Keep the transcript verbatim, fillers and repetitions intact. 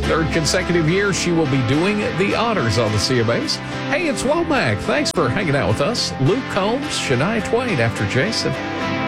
Third consecutive year, she will be doing the honors on the C M As. Hey, it's Womack. Thanks for hanging out with us. Luke Combs, Shania Twain after Jason.